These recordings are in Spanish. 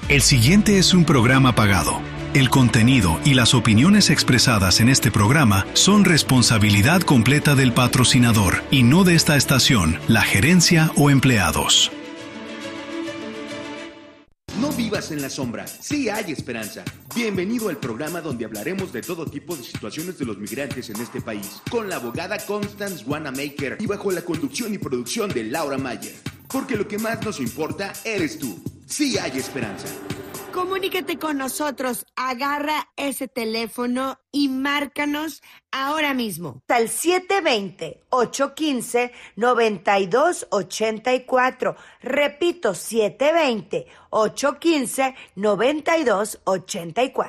El siguiente es un programa pagado. El contenido y las opiniones expresadas en este programa son responsabilidad completa del patrocinador y no de esta estación, la gerencia o empleados. No vivas en la sombra, sí hay esperanza. Bienvenido al programa donde hablaremos de todo tipo de situaciones de los migrantes en este país, con la abogada Constance Wanamaker y bajo la conducción y producción de Laura Mayer. Porque lo que más nos importa eres tú. Sí hay esperanza. Comuníquete con nosotros, agarra ese teléfono y márcanos ahora mismo. Al 720-815-9284. Repito, 720-815-9284.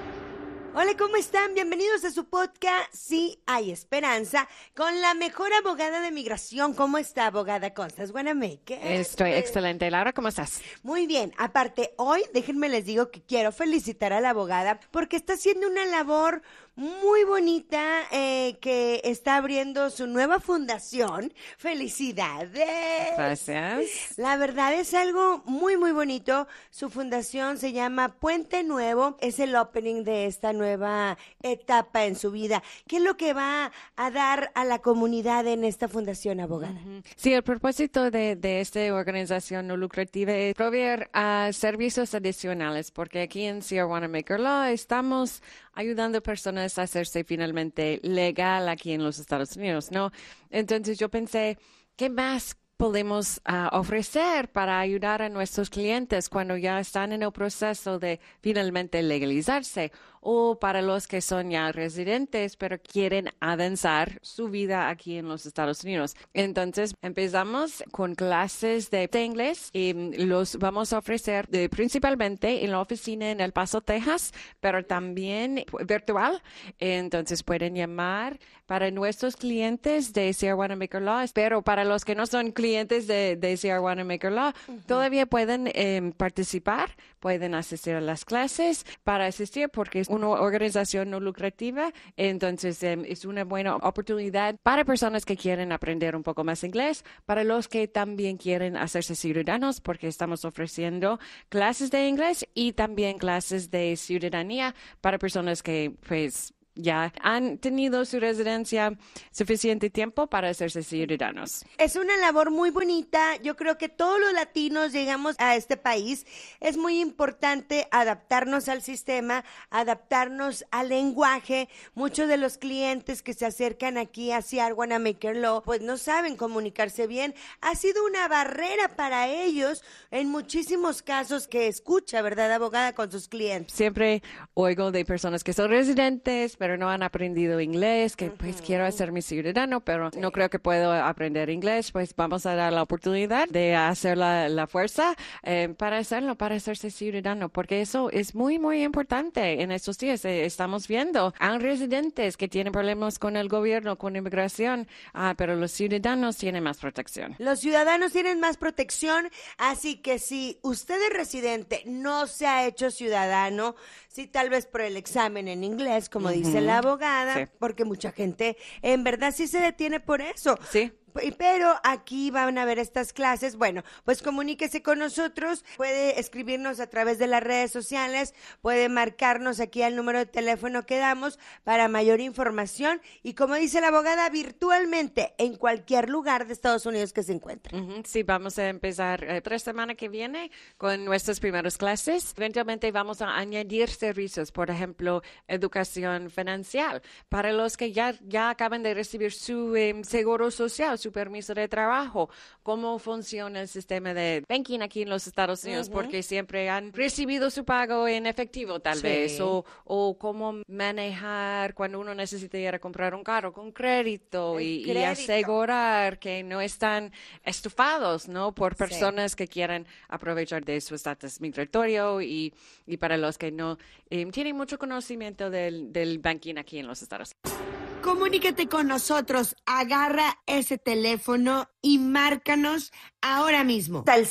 Hola, ¿cómo están? Bienvenidos a su podcast Sí hay esperanza con la mejor abogada de migración. ¿Cómo está, abogada Constance Wanamaker? Estoy excelente. Laura, ¿cómo estás? Muy bien. Aparte, hoy, déjenme les digo que quiero felicitar a la abogada porque está haciendo una labor muy bonita que está abriendo su nueva fundación. ¡Felicidades! Gracias. La verdad es algo muy, muy bonito. Su fundación se llama Puente Nuevo. Es el opening de esta nueva etapa en su vida. ¿Qué es lo que va a dar a la comunidad en esta fundación, abogada? Sí, el propósito de esta organización no lucrativa es proveer servicios adicionales, porque aquí en CR Wanamaker Law estamos ayudando a personas a hacerse finalmente legal aquí en los Estados Unidos, ¿no? Entonces yo pensé, ¿qué más podemos ofrecer para ayudar a nuestros clientes cuando ya están en el proceso de finalmente legalizarse? O para los que son ya residentes, pero quieren avanzar su vida aquí en los Estados Unidos. Entonces, empezamos con clases de inglés y los vamos a ofrecer principalmente en la oficina en El Paso, Texas, pero también virtual. Entonces, pueden llamar para nuestros clientes de CR Wanamaker Law, pero para los que no son clientes de CR Wanamaker Law, todavía pueden participar, pueden asistir a las clases para asistir porque es una organización no lucrativa, entonces es una buena oportunidad para personas que quieren aprender un poco más inglés, para los que también quieren hacerse ciudadanos, porque estamos ofreciendo clases de inglés y también clases de ciudadanía para personas que pues ya han tenido su residencia suficiente tiempo para hacerse ciudadanos. Es una labor muy bonita. Yo creo que todos los latinos llegamos a este país. Es muy importante adaptarnos al sistema, adaptarnos al lenguaje. Muchos de los clientes que se acercan aquí a CR Wanamaker Law, pues no saben comunicarse bien. Ha sido una barrera para ellos en muchísimos casos que escucha, ¿verdad, abogada, con sus clientes? Siempre oigo de personas que son residentes, pero no han aprendido inglés, que pues quiero hacerme ciudadano, pero no creo que puedo aprender inglés, pues vamos a dar la oportunidad de hacer la fuerza para hacerlo, para hacerse ciudadano, porque eso es muy, muy importante en estos días. Estamos viendo a residentes que tienen problemas con el gobierno, con inmigración, pero los ciudadanos tienen más protección. Los ciudadanos tienen más protección, así que si usted es residente, no se ha hecho ciudadano, sí, tal vez por el examen en inglés, como dice la abogada, sí, porque mucha gente en verdad sí se detiene por eso. Sí. Pero aquí van a ver estas clases. Bueno, pues comuníquese con nosotros, puede escribirnos a través de las redes sociales, puede marcarnos aquí al número de teléfono que damos para mayor información y, como dice la abogada, virtualmente en cualquier lugar de Estados Unidos que se encuentre. Sí, vamos a empezar 3 semanas que viene con nuestras primeras clases. Eventualmente vamos a añadir servicios, por ejemplo, educación financiera para los que ya acaban de recibir su seguro social, su permiso de trabajo, cómo funciona el sistema de banking aquí en los Estados Unidos, porque siempre han recibido su pago en efectivo tal vez, o cómo manejar cuando uno necesita ir a comprar un carro con crédito y asegurar que no están estufados, ¿no? Por personas que quieran aprovechar de su estatus migratorio y para los que no tienen mucho conocimiento del banking aquí en los Estados Unidos. Comuníquete con nosotros, agarra ese teléfono y márcanos ahora mismo. Al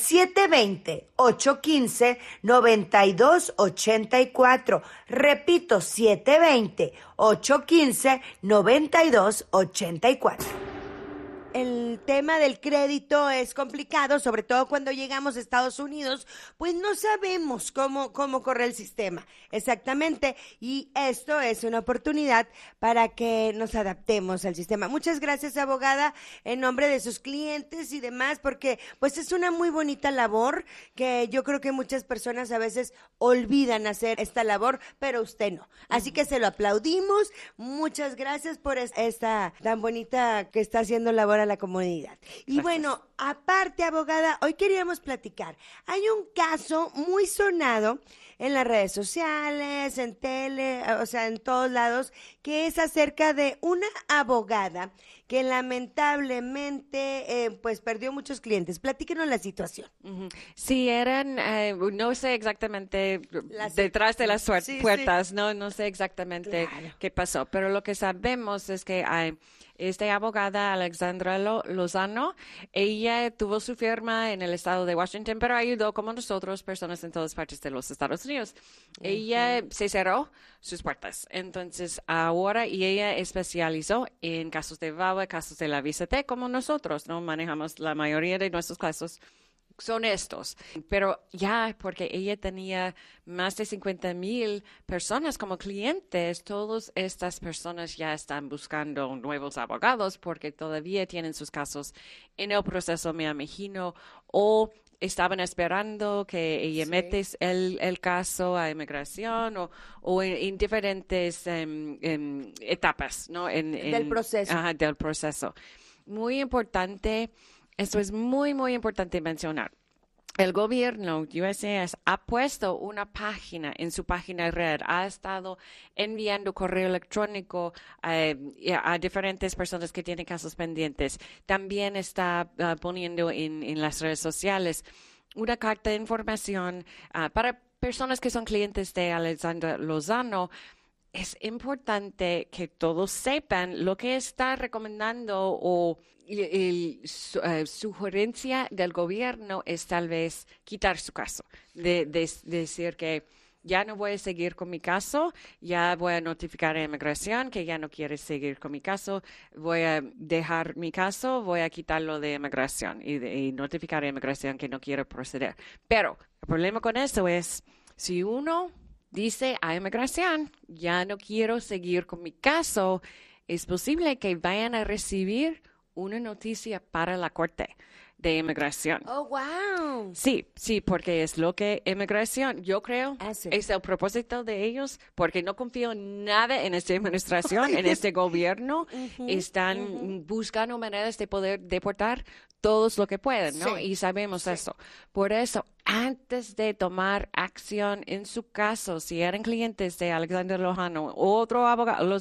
720-815-9284. Repito, 720-815-9284. el tema del crédito es complicado, sobre todo cuando llegamos a Estados Unidos, pues no sabemos cómo corre el sistema exactamente, y esto es una oportunidad para que nos adaptemos al sistema. Muchas gracias, abogada, en nombre de sus clientes y demás, porque pues es una muy bonita labor que yo creo que muchas personas a veces olvidan hacer esta labor, pero usted no. Así que se lo aplaudimos. Muchas gracias por esta tan bonita que está haciendo labor a la comunidad. Y Gracias. bueno, aparte, abogada, hoy queríamos platicar. Hay un caso muy sonado en las redes sociales, en tele, o sea, en todos lados, que es acerca de una abogada que lamentablemente pues perdió muchos clientes. Platíquenos la situación. Ujú. Sí, eran, no sé exactamente Las- detrás de las Sí, puertas, no sé exactamente Claro. qué pasó, pero lo que sabemos es que esta abogada, Alexandra Lozano, ella tuvo su firma en el estado de Washington, pero ayudó como nosotros, personas en todas partes de los Estados Unidos. Ella se cerró sus puertas, entonces ahora, y ella especializó en casos de VAWA, casos de la visa T, como nosotros, ¿no? Manejamos la mayoría de nuestros casos. Son estos, pero ya porque ella tenía más de 50,000 personas como clientes, todas estas personas ya están buscando nuevos abogados porque todavía tienen sus casos en el proceso, me imagino, o estaban esperando que ella mete el caso a inmigración o en diferentes etapas, ¿no? Del proceso. Ajá, del proceso. Muy importante. Esto es muy, muy importante mencionar. El gobierno USCIS ha puesto una página en su página red, ha estado enviando correo electrónico a diferentes personas que tienen casos pendientes. También está poniendo en las redes sociales una carta de información para personas que son clientes de Alexandra Lozano. Es importante que todos sepan lo que está recomendando o sugerencia del gobierno es tal vez quitar su caso, de decir que ya no voy a seguir con mi caso, ya voy a notificar a inmigración que ya no quiere seguir con mi caso, voy a dejar mi caso, voy a quitarlo de inmigración y notificar a inmigración que no quiere proceder. Pero el problema con eso es, si uno dice a inmigración, ya no quiero seguir con mi caso, es posible que vayan a recibir una noticia para la corte de inmigración. Oh, wow. Sí, porque es lo que inmigración, yo creo, Hace. es el propósito de ellos, porque no confío nada en esta administración, en este gobierno. Están buscando maneras de poder deportar todos lo que pueden, ¿no? Sí, Y sabemos eso. Por eso, antes de tomar acción en su caso, si eran clientes de Alexandra Lozano, otra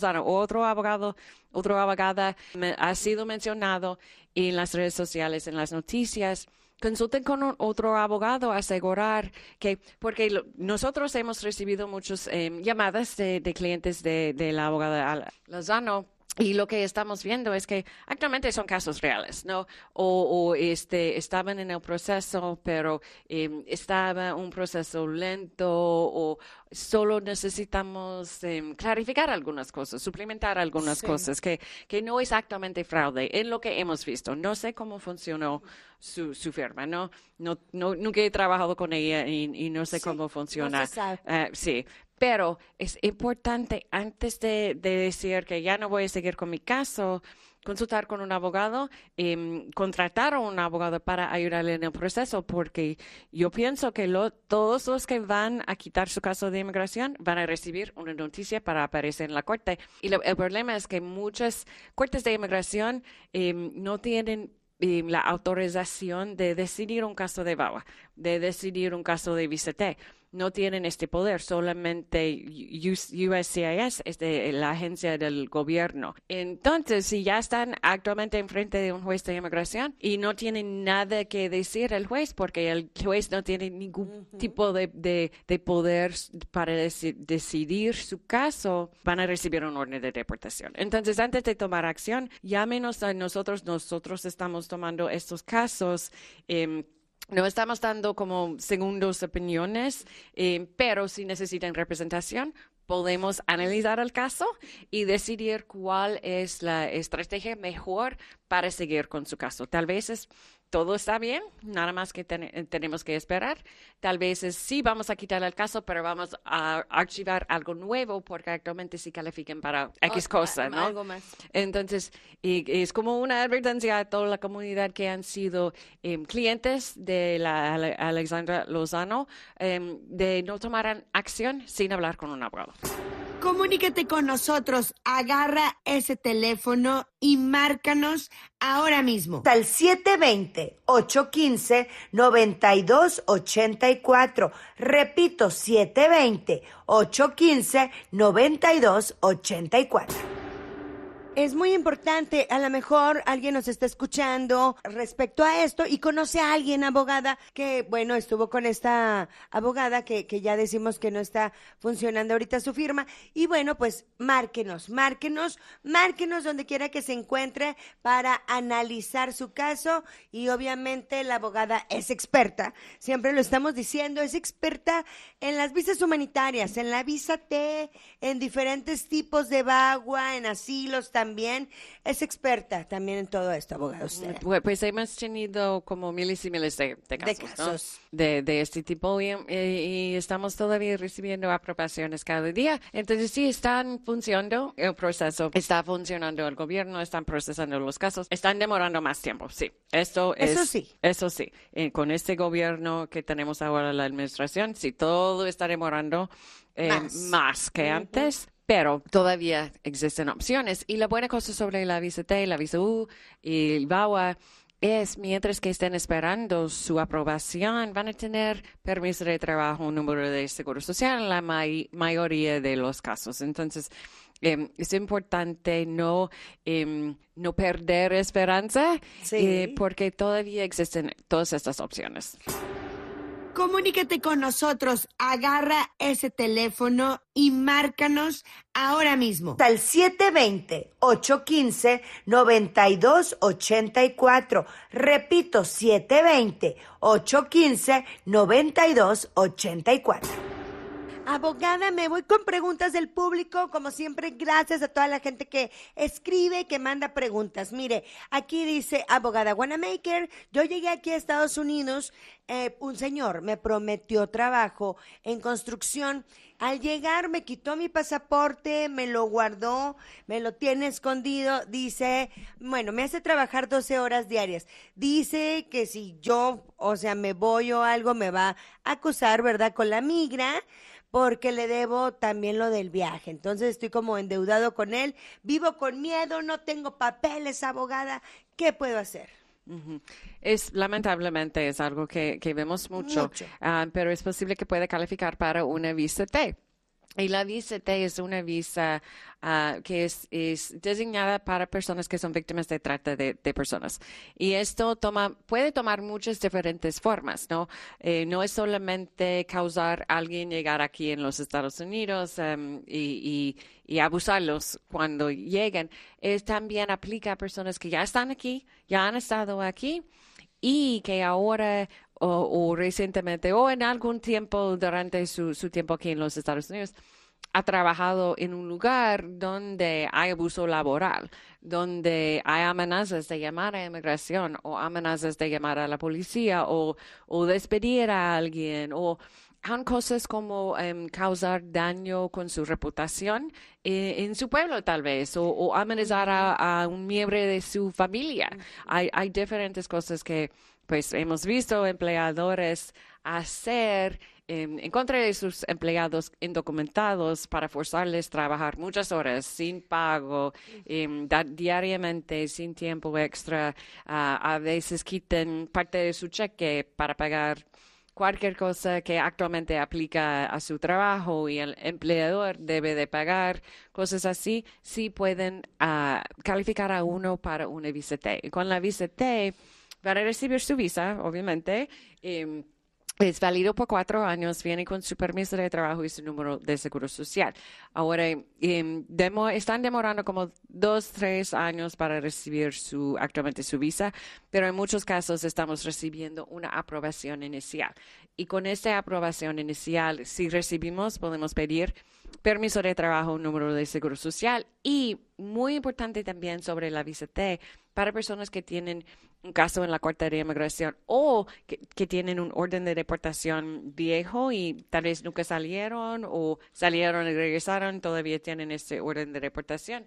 abogada ha sido mencionado en las redes sociales, en las noticias. Consulten con otro abogado, asegurar que, porque nosotros hemos recibido muchas llamadas de clientes de la abogada Lozano. Y lo que estamos viendo es que actualmente son casos reales, ¿no? O estaban en el proceso, pero estaba un proceso lento o solo necesitamos clarificar algunas cosas, suplementar algunas cosas, que no es exactamente fraude en lo que hemos visto. No sé cómo funcionó su firma, ¿no? Nunca he trabajado con ella y no sé cómo funciona. No se sabe. Sí. Pero es importante, antes de decir que ya no voy a seguir con mi caso, consultar con un abogado, contratar a un abogado para ayudarle en el proceso, porque yo pienso que todos los que van a quitar su caso de inmigración van a recibir una noticia para aparecer en la corte. Y el problema es que muchas cortes de inmigración no tienen la autorización de decidir un caso de VAWA, de decidir un caso de visa T. No tienen este poder, solamente USCIS es la agencia del gobierno. Entonces, si ya están actualmente enfrente de un juez de inmigración y no tienen nada que decir el juez, porque el juez no tiene ningún tipo de poder para decidir su caso, van a recibir un orden de deportación. Entonces, antes de tomar acción, llámenos a nosotros. Nosotros estamos tomando estos casos. No estamos dando como segundas opiniones, pero si necesitan representación, podemos analizar el caso y decidir cuál es la estrategia mejor para seguir con su caso. Tal vez todo está bien, nada más que tenemos que esperar. Tal vez sí vamos a quitar el caso, pero vamos a archivar algo nuevo porque actualmente sí califiquen para X cosa, ¿no? Algo más. Entonces, y es como una advertencia a toda la comunidad que han sido clientes de la Alexandra Lozano de no tomar acción sin hablar con un abogado. Comunícate con nosotros, agarra ese teléfono y márcanos ahora mismo. Al 720-815-9284. Repito, 720-815-9284. Es muy importante, a lo mejor alguien nos está escuchando respecto a esto y conoce a alguien, abogada, que, bueno, estuvo con esta abogada que ya decimos que no está funcionando ahorita su firma. Y bueno, pues márquenos donde quiera que se encuentre para analizar su caso. Y obviamente la abogada es experta, siempre lo estamos diciendo, es experta en las visas humanitarias, en la visa T, en diferentes tipos de VAWA, en asilos también. Es experta también en todo esto, abogado. Usted. Pues hemos tenido como miles y miles de casos, ¿no? de este tipo y estamos todavía recibiendo aprobaciones cada día. Entonces sí, están funcionando el proceso, está funcionando el gobierno, están procesando los casos, están demorando más tiempo, sí. Eso sí. Con este gobierno que tenemos ahora, la administración, sí, todo está demorando más que antes. Pero todavía existen opciones. Y la buena cosa sobre la visa T, la visa U y el VAWA es, mientras que estén esperando su aprobación, van a tener permiso de trabajo, un número de seguro social en la mayoría de los casos. Entonces, es importante no perder esperanza, porque todavía existen todas estas opciones. Comunícate con nosotros, agarra ese teléfono y márcanos ahora mismo. Al 720-815-9284. Repito, 720-815-9284. Abogada, me voy con preguntas del público, como siempre, gracias a toda la gente que escribe, que manda preguntas. Mire, aquí dice, abogada Wanamaker, yo llegué aquí a Estados Unidos, un señor me prometió trabajo en construcción. Al llegar me quitó mi pasaporte, me lo guardó, me lo tiene escondido, dice, bueno, me hace trabajar 12 horas diarias. Dice que si yo, me voy o algo, me va a acusar, ¿verdad?, con la migra, porque le debo también lo del viaje. Entonces estoy como endeudado con él, vivo con miedo, no tengo papeles, abogada, ¿qué puedo hacer? Lamentablemente es algo que vemos mucho. Pero es posible que pueda calificar para una visa T. Y la visa T es una visa que es designada para personas que son víctimas de trata de personas. Y esto puede tomar muchas diferentes formas, ¿no? No es solamente causar a alguien llegar aquí en los Estados Unidos y abusarlos cuando lleguen. También aplica a personas que ya están aquí, ya han estado aquí y que ahora o recientemente o en algún tiempo durante su tiempo aquí en los Estados Unidos ha trabajado en un lugar donde hay abuso laboral, donde hay amenazas de llamar a inmigración o amenazas de llamar a la policía o despedir a alguien o han cosas como causar daño con su reputación en su pueblo tal vez o amenazar a un miembro de su familia. Hay diferentes cosas que pues hemos visto empleadores hacer en contra de sus empleados indocumentados para forzarles a trabajar muchas horas sin pago, diariamente, sin tiempo extra. A veces quitan parte de su cheque para pagar cualquier cosa que actualmente aplica a su trabajo y el empleador debe de pagar, cosas así, sí pueden calificar a uno para una visa T. Con la visa T, para recibir su visa, obviamente, es válido por 4 años, viene con su permiso de trabajo y su número de seguro social. Ahora, están demorando como 2-3 años para recibir actualmente su visa, pero en muchos casos estamos recibiendo una aprobación inicial. Y con esta aprobación inicial, si recibimos, podemos pedir permiso de trabajo, número de seguro social y muy importante también sobre la visa T para personas que tienen un caso en la Corte de Inmigración o que tienen un orden de deportación viejo y tal vez nunca salieron o salieron y regresaron, todavía tienen ese orden de deportación.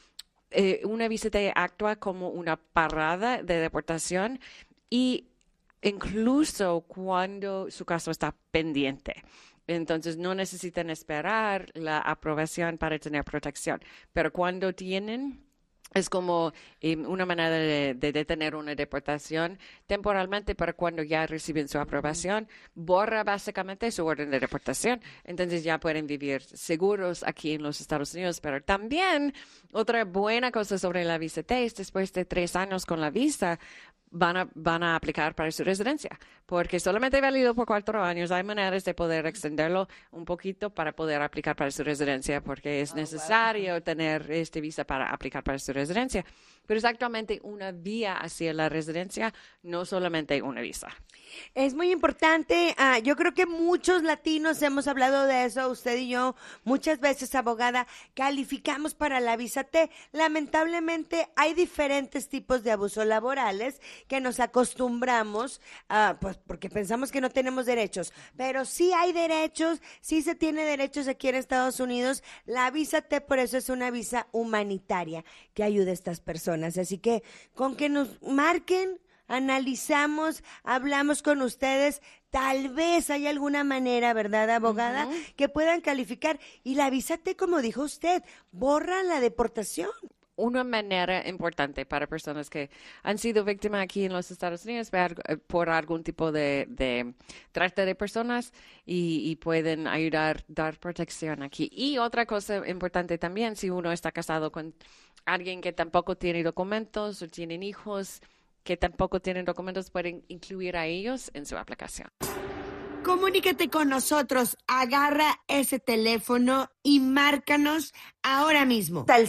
Una visa T actúa como una parada de deportación y incluso cuando su caso está pendiente. Entonces, no necesitan esperar la aprobación para tener protección. Pero cuando tienen, es como una manera de detener una deportación temporalmente, para cuando ya reciben su aprobación, borra básicamente su orden de deportación. Entonces, ya pueden vivir seguros aquí en los Estados Unidos. Pero también, otra buena cosa sobre la visa T es después de 3 años con la visa, van a aplicar para su residencia, porque solamente válido por 4 años. Hay maneras de poder extenderlo un poquito para poder aplicar para su residencia, porque es necesario tener este visa para aplicar para su residencia. Pero es actualmente una vía hacia la residencia, no solamente una visa. Es muy importante. Yo creo que muchos latinos hemos hablado de eso, usted y yo, muchas veces, abogada, calificamos para la visa T. Lamentablemente hay diferentes tipos de abusos laborales que nos acostumbramos, pues porque pensamos que no tenemos derechos, pero sí hay derechos, sí se tiene derechos aquí en Estados Unidos. La visa T por eso es una visa humanitaria que ayuda a estas personas. Así que con que nos marquen, analizamos, hablamos con ustedes, tal vez hay alguna manera, ¿verdad, abogada? Uh-huh. Que puedan calificar. Y la visa T, como dijo usted, borra la deportación. Una manera importante para personas que han sido víctimas aquí en los Estados Unidos por algún tipo de trata de personas y pueden ayudar, dar protección aquí. Y otra cosa importante también, si uno está casado con alguien que tampoco tiene documentos o tienen hijos que tampoco tienen documentos, pueden incluir a ellos en su aplicación. Comunícate con nosotros, agarra ese teléfono y márcanos ahora mismo. Al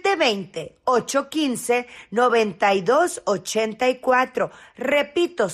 720-815-9284. Repito,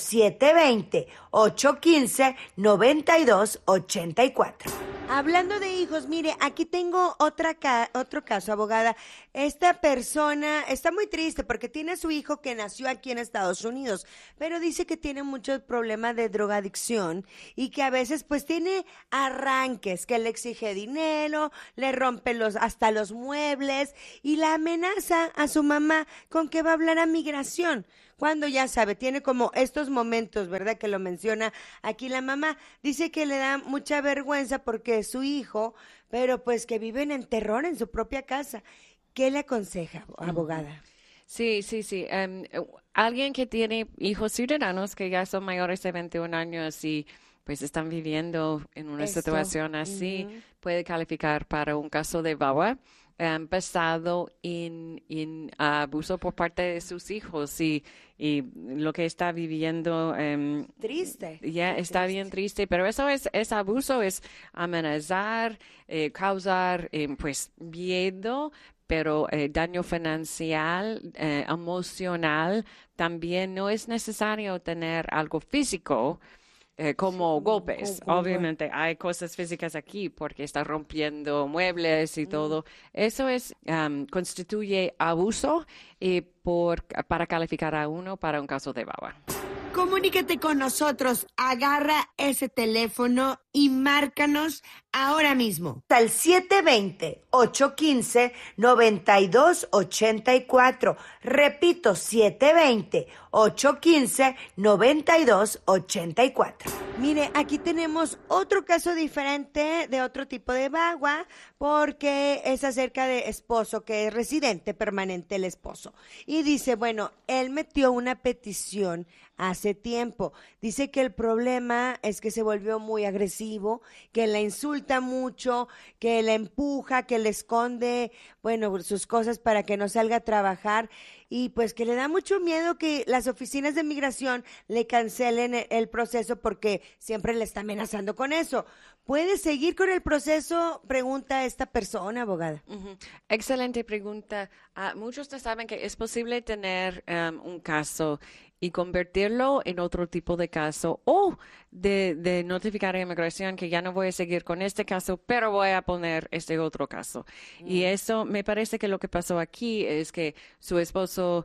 720-815-9284. Hablando de hijos, mire, aquí tengo otro caso, abogada. Esta persona está muy triste porque tiene a su hijo que nació aquí en Estados Unidos, pero dice que tiene muchos problemas de drogadicción y que a veces pues tiene arranques, que le exige dinero, le rompe hasta los muebles y la amenaza a su mamá con que va a hablar a migración. Cuando ya sabe, tiene como estos momentos, ¿verdad? Que lo menciona aquí la mamá. Dice que le da mucha vergüenza porque es su hijo, pero pues que viven en terror en su propia casa. ¿Qué le aconseja, abogada? Sí. Alguien que tiene hijos ciudadanos que ya son mayores de 21 años y pues están viviendo en una situación así, puede calificar para un caso de VAWA. Basado en abuso por parte de sus hijos y lo que está viviendo. Triste. Ya está triste. Bien triste, pero eso es abuso, es amenazar, causar pues miedo, pero daño financiero, emocional. También no es necesario tener algo físico. Como golpes. Obviamente hay cosas físicas aquí porque está rompiendo muebles y todo. Eso constituye abuso para calificar a uno para un caso de VAWA. Comunícate con nosotros, agarra ese teléfono y márcanos ahora mismo. Al 720-815-9284. Repito, 720-815-9284. Mire, aquí tenemos otro caso diferente de otro tipo de VAWA porque es acerca de esposo que es residente permanente el esposo. Y dice, bueno, él metió una petición hace tiempo. Dice que el problema es que se volvió muy agresivo, que la insulta mucho, que la empuja, que le esconde, bueno, sus cosas para que no salga a trabajar y pues que le da mucho miedo que las oficinas de migración le cancelen el proceso porque siempre le está amenazando con eso. ¿Puede seguir con el proceso? Pregunta esta persona, abogada. Uh-huh. Excelente pregunta. Muchos saben que es posible tener un caso y convertirlo en otro tipo de caso o de notificar a inmigración que ya no voy a seguir con este caso, pero voy a poner este otro caso. Y eso me parece que lo que pasó aquí es que su esposo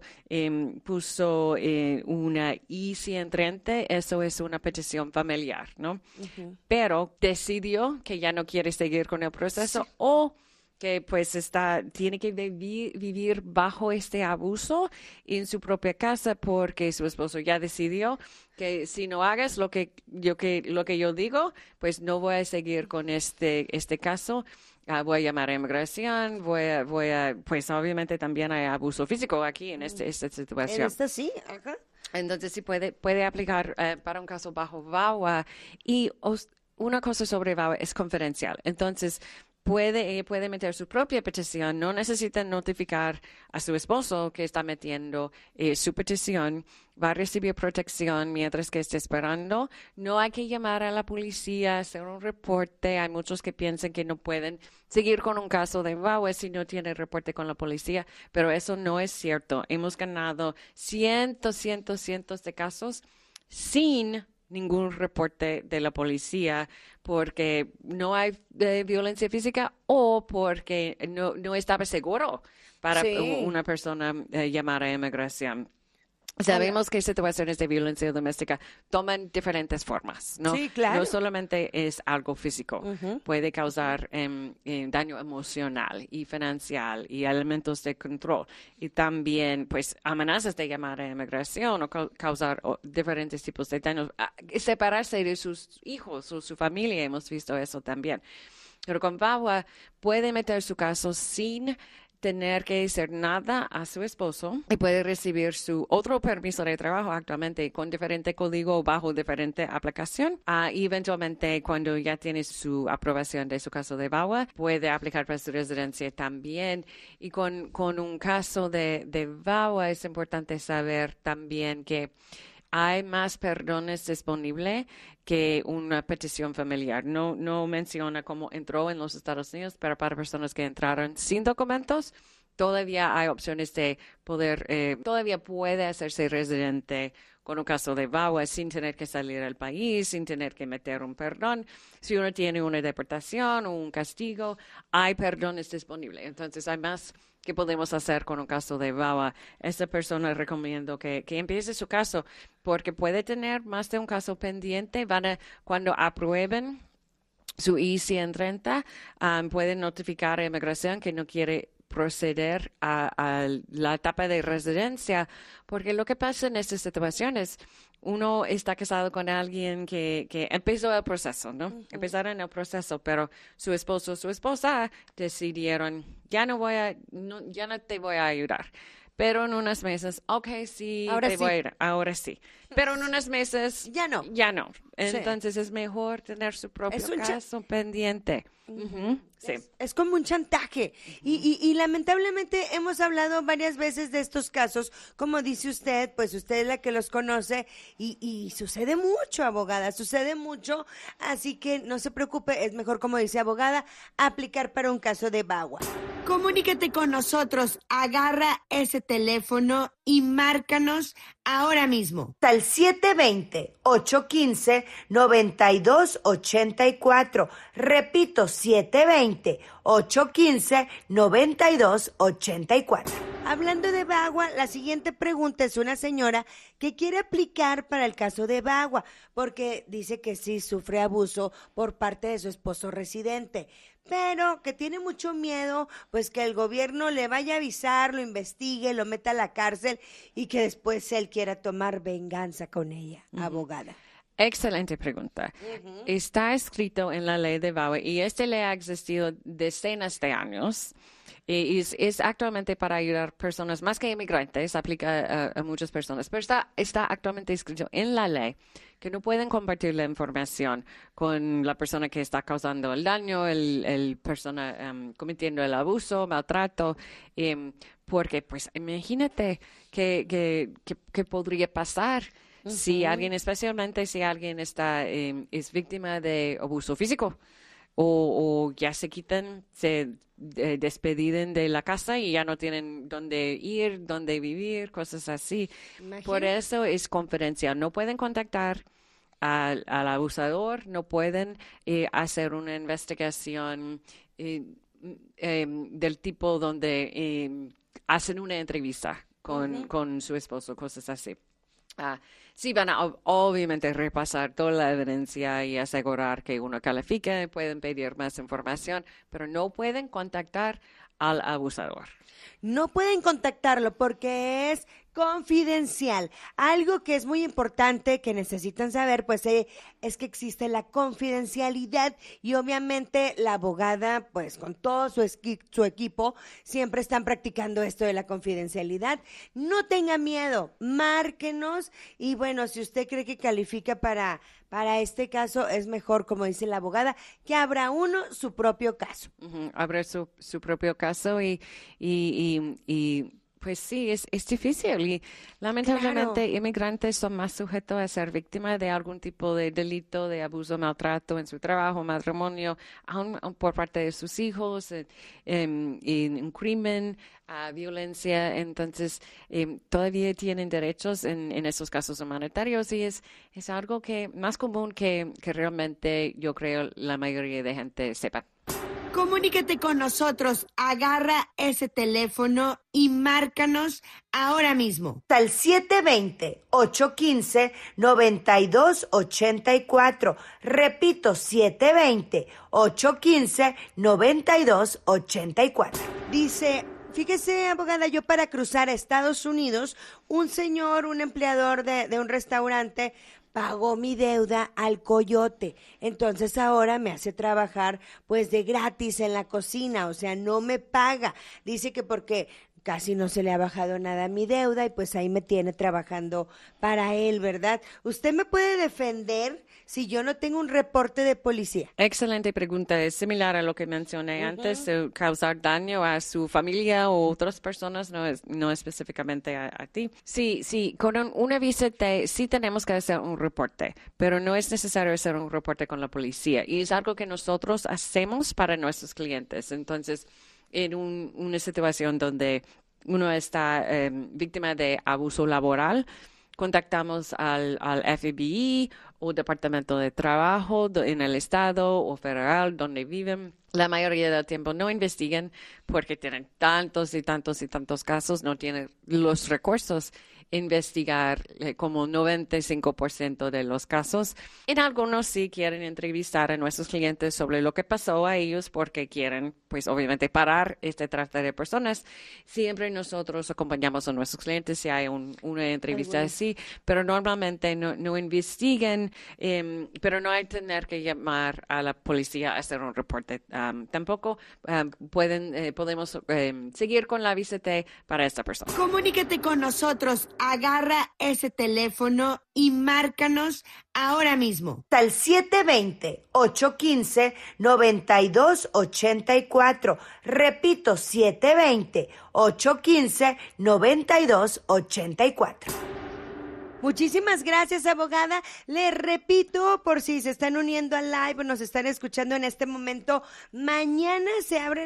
puso una I-130, eso es una petición familiar, ¿no? Pero decidió que ya no quiere seguir con el proceso o que pues tiene que vivir bajo este abuso en su propia casa porque su esposo ya decidió que si no hagas lo que yo digo, pues no voy a seguir con este caso. Voy a llamar a inmigración, voy a, pues obviamente también hay abuso físico aquí en esta situación. En esta sí, ajá. Entonces sí puede aplicar para un caso bajo VAWA y una cosa sobre VAWA es confidencial. Entonces ella puede meter su propia petición, no necesita notificar a su esposo que está metiendo su petición, va a recibir protección mientras que esté esperando. No hay que llamar a la policía, hacer un reporte. Hay muchos que piensan que no pueden seguir con un caso de VAWA si no tiene reporte con la policía, pero eso no es cierto. Hemos ganado cientos de casos sin ningún reporte de la policía porque no hay violencia física o porque no estaba seguro para una persona llamar a inmigración. Sabemos que situaciones de violencia doméstica toman diferentes formas, ¿no? Sí, claro. No solamente es algo físico, puede causar daño emocional y financiero y elementos de control. Y también, pues, amenazas de llamar a inmigración o causar diferentes tipos de daños. Separarse de sus hijos o su familia, hemos visto eso también. Pero con VAWA puede meter su caso sin tener que hacer nada a su esposo y puede recibir su otro permiso de trabajo actualmente con diferente código bajo diferente aplicación. Y eventualmente, cuando ya tiene su aprobación de su caso de VAWA, puede aplicar para su residencia también. Y con un caso de VAWA es importante saber también que hay más perdones disponibles que una petición familiar. No menciona cómo entró en los Estados Unidos, pero para personas que entraron sin documentos, todavía hay opciones de poder, todavía puede hacerse residente con un caso de VAWA sin tener que salir del país, sin tener que meter un perdón. Si uno tiene una deportación o un castigo, hay perdones disponibles. Entonces, hay más que podemos hacer con un caso de VAWA. Esta persona recomiendo que empiece su caso porque puede tener más de un caso pendiente. Cuando aprueben su I-130, pueden notificar a inmigración que no quiere proceder a la etapa de residencia, porque lo que pasa en estas situaciones, uno está casado con alguien que empezó el proceso, ¿no? Empezaron el proceso, pero su esposo o su esposa decidieron, ya no te voy a ayudar. Pero en unos meses, sí, ahora voy a ir, ahora sí. Pero en unos meses, ya no. Entonces es mejor tener su propio caso pendiente. Sí. Es como un chantaje. Y lamentablemente hemos hablado varias veces de estos casos. Como dice usted, pues usted es la que los conoce y sucede mucho, abogada, sucede mucho. Así que no se preocupe, es mejor, como dice abogada, aplicar para un caso de VAWA. Comunícate con nosotros, agarra ese teléfono y márcanos ahora mismo. Al 720-815-9284. Repito, 720-815-9284. Hablando de VAWA, la siguiente pregunta es una señora que quiere aplicar para el caso de VAWA porque dice que sí sufre abuso por parte de su esposo residente, pero que tiene mucho miedo, pues que el gobierno le vaya a avisar, lo investigue, lo meta a la cárcel y que después él quiera tomar venganza con ella, abogada. Excelente pregunta. Está escrito en la ley de VAWA y esta ley ha existido decenas de años. Y es actualmente para ayudar personas, más que inmigrantes, aplica a muchas personas, pero está actualmente escrito en la ley que no pueden compartir la información con la persona que está causando el daño, el persona cometiendo el abuso, maltrato, porque pues imagínate que podría pasar si alguien, especialmente si alguien es víctima de abuso físico. o ya se quitan, se despediden de la casa y ya no tienen dónde ir, dónde vivir, cosas así. Por eso es confidencial. No pueden contactar al abusador, no pueden hacer una investigación del tipo donde hacen una entrevista con su esposo, cosas así. Sí, van a obviamente repasar toda la evidencia y asegurar que uno califique, pueden pedir más información, pero no pueden contactar al abusador. No pueden contactarlo porque es confidencial. Algo que es muy importante que necesitan saber, pues es que existe la confidencialidad y obviamente la abogada, pues con todo su equipo, siempre están practicando esto de la confidencialidad. No tenga miedo, márquenos y bueno, si usted cree que califica para este caso, es mejor, como dice la abogada, que abra uno su propio caso. Abre su propio caso y pues sí, es difícil y lamentablemente inmigrantes son más sujetos a ser víctimas de algún tipo de delito, de abuso, maltrato en su trabajo, matrimonio, aún por parte de sus hijos, un crimen, violencia. Entonces, todavía tienen derechos en esos casos humanitarios y es algo que más común que realmente yo creo la mayoría de gente sepa. Comuníquete con nosotros, agarra ese teléfono y márcanos ahora mismo. Al 720-815-9284. Repito, 720-815-9284. Dice, fíjese, abogada, yo para cruzar a Estados Unidos, un empleador de un restaurante, pagó mi deuda al coyote, entonces ahora me hace trabajar pues de gratis en la cocina, o sea, no me paga, dice que porque casi no se le ha bajado nada a mi deuda y pues ahí me tiene trabajando para él, ¿verdad? ¿Usted me puede defender si yo no tengo un reporte de policía? Excelente pregunta. Es similar a lo que mencioné antes, causar daño a su familia o otras personas, no específicamente a ti. Sí, con una visita sí tenemos que hacer un reporte, pero no es necesario hacer un reporte con la policía y es algo que nosotros hacemos para nuestros clientes. Entonces, en una situación donde uno está víctima de abuso laboral, contactamos al FBI o Departamento de Trabajo en el estado o federal donde viven. La mayoría del tiempo no investigan porque tienen tantos y tantos y tantos casos, no tienen los recursos investigar como 95% de los casos. En algunos sí quieren entrevistar a nuestros clientes sobre lo que pasó a ellos porque quieren, pues obviamente, parar este trata de personas. Siempre nosotros acompañamos a nuestros clientes si hay una entrevista así, pero normalmente no investigan, pero no hay que tener que llamar a la policía a hacer un reporte. Tampoco podemos seguir con la visita para esta persona. Comuníquete con nosotros, agarra ese teléfono y márcanos ahora mismo. Al 720-815-9284. Repito, 720-815-9284. Muchísimas gracias, abogada. Le repito, por si se están uniendo al live o nos están escuchando en este momento, mañana se abre